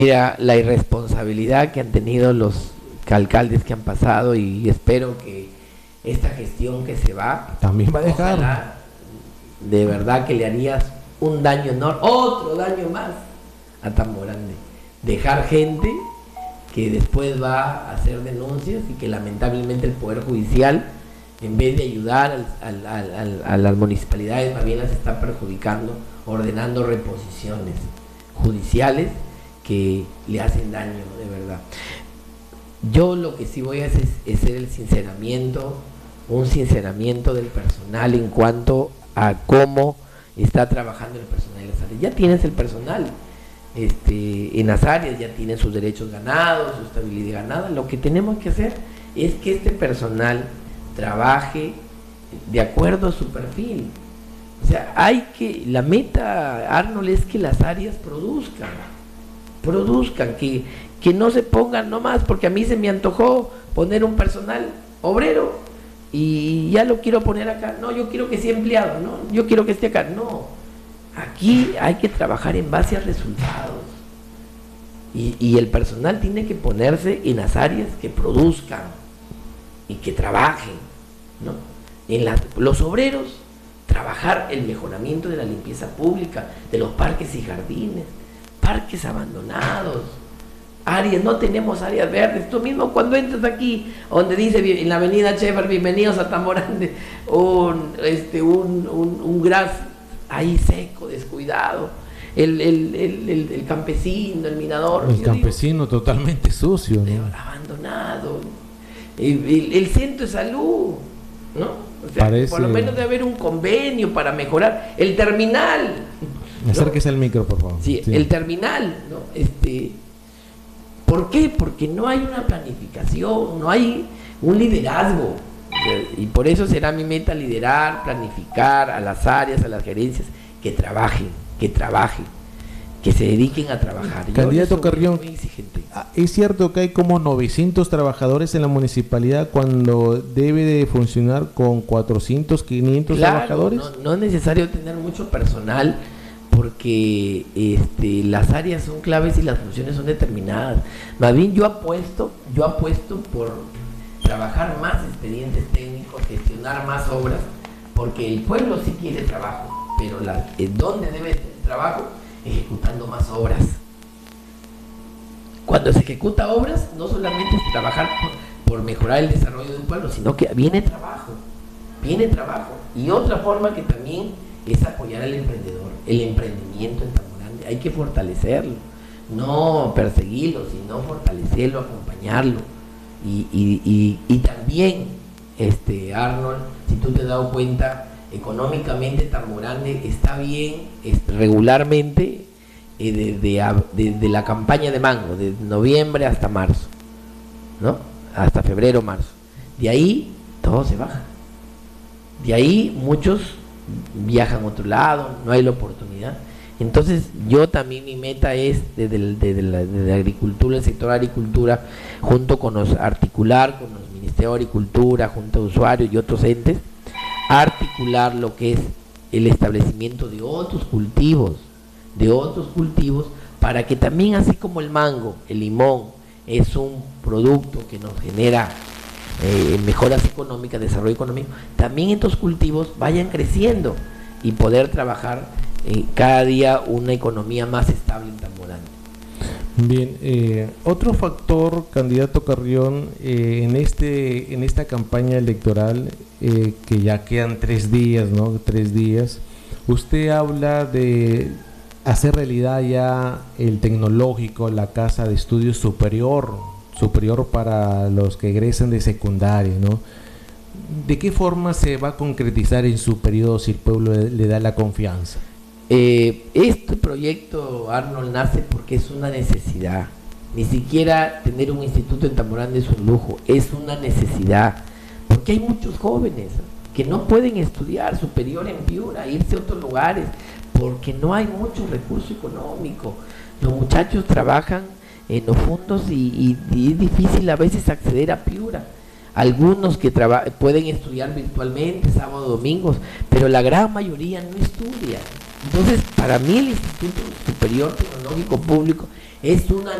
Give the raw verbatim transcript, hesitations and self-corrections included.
Mira, la irresponsabilidad que han tenido los alcaldes que han pasado, y espero que esta gestión que se va también va a dejar. Ojalá, de verdad que le harías un daño enorme, otro daño más a Tamborande. Dejar gente que después va a hacer denuncias y que lamentablemente el Poder Judicial, en vez de ayudar al, al, al, a las municipalidades, más bien las está perjudicando, ordenando reposiciones judiciales que le hacen daño de verdad. Yo lo que sí voy a hacer es, es hacer el sinceramiento, un sinceramiento del personal en cuanto a cómo está trabajando el personal en las áreas. Ya tienes el personal este, en las áreas, ya tienen sus derechos ganados, su estabilidad ganada. Lo que tenemos que hacer es que este personal trabaje de acuerdo a su perfil. O sea, hay que, la meta, Arnold, es que las áreas produzcan, produzcan, que, que no se pongan nomás porque a mí se me antojó poner un personal obrero y ya lo quiero poner acá. No, yo quiero que sea empleado, no, yo quiero que esté acá. No, aquí hay que trabajar en base a resultados y, y el personal tiene que ponerse en las áreas que produzcan y que trabajen, ¿no? En las, los obreros, trabajar el mejoramiento de la limpieza pública, de los parques y jardines, parques abandonados, áreas, no tenemos áreas verdes. Tú mismo cuando entras aquí, donde dice en la avenida Chever, bienvenidos a Tamborande, un, este, un, un, un gras ahí seco, descuidado, el, el, el, el, el campesino, el mirador. El campesino digo, totalmente sucio, ¿no? Abandonado, el, el, el centro de salud, ¿no? O sea, Parece... por lo menos debe haber un convenio para mejorar el terminal. Acérquese al micro, por favor. Sí, sí, el terminal, ¿no? Este, ¿por qué? Porque no hay una planificación, no hay un liderazgo. Y por eso será mi meta liderar, planificar a las áreas, a las gerencias, que trabajen, que trabajen, que se dediquen a trabajar. Candidato Carrión, ¿es cierto que hay como novecientos trabajadores en la municipalidad cuando debe de funcionar con cuatrocientos, quinientos claro, trabajadores? No, no es necesario tener mucho personal porque este, las áreas son claves y las funciones son determinadas. Más bien yo apuesto, yo apuesto por trabajar más expedientes técnicos, gestionar más obras, porque el pueblo sí quiere trabajo, pero la, ¿dónde debe tener trabajo? Ejecutando más obras. Cuando se ejecuta obras, no solamente es trabajar por, por mejorar el desarrollo del pueblo, sino que viene trabajo, viene trabajo. Y otra forma que también es apoyar al emprendedor, el emprendimiento en Tamborande, hay que fortalecerlo, no perseguirlo, sino fortalecerlo, acompañarlo. Y, y, y, y también, este, Arnold, si tú te has dado cuenta, económicamente Tamborande está bien, este, regularmente, eh, desde, desde la campaña de mango, de noviembre hasta marzo, ¿no? Hasta febrero, marzo. De ahí todo se baja. De ahí muchos viajan a otro lado, no hay la oportunidad. Entonces yo también mi meta es desde, el, desde, la, desde la agricultura, el sector agricultura, junto con los articular, con los ministerios de agricultura, junto a usuarios y otros entes, articular lo que es el establecimiento de otros cultivos, de otros cultivos, para que también, así como el mango, el limón, es un producto que nos genera eh, mejoras económicas, desarrollo económico, también estos cultivos vayan creciendo y poder trabajar eh, cada día una economía más estable en Tamborande. Bien, eh, otro factor, candidato Carrión, eh, en este en esta campaña electoral, eh, que ya quedan tres días, ¿no? Tres días, usted habla de hacer realidad ya el tecnológico, la casa de estudios superior, superior para los que egresan de secundaria, ¿no? ¿De qué forma se va a concretizar en su periodo si el pueblo le, le da la confianza? Eh, este proyecto, Arnold, nace porque es una necesidad. Ni siquiera tener un instituto en Tamborande es un lujo, es una necesidad, porque hay muchos jóvenes que no pueden estudiar superior en Piura, irse a otros lugares, porque no hay mucho recurso económico. Los muchachos trabajan en los fondos y, y, y es difícil a veces acceder a Piura. Algunos que pueden estudiar virtualmente, sábado, domingos, pero la gran mayoría no estudia. Entonces, para mí el Instituto Superior Tecnológico Público es una